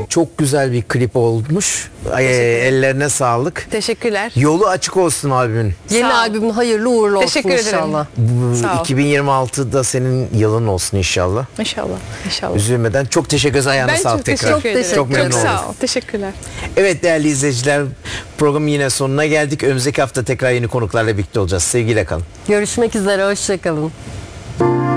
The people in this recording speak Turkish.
Çok güzel bir klip olmuş. Ellerine sağlık. Teşekkürler. Yolu açık olsun albümün. Yeni Sağ ol. albümün hayırlı uğurlu olsun Teşekkür ederim. inşallah. Sağ ol. 2026'da senin yılın olsun inşallah. İnşallah. İnşallah. Üzülmeden çok teşekkür ederiz. Ayağına Ben sağlık çok tekrar. teşekkür ederim. Çok memnun oldum. sağ ol. Teşekkürler. Evet değerli izleyiciler, programın yine sonuna geldik. Önümüzdeki hafta tekrar yeni konuklarla birlikte olacağız. Sevgiyle kalın. Görüşmek üzere, hoşça kalın.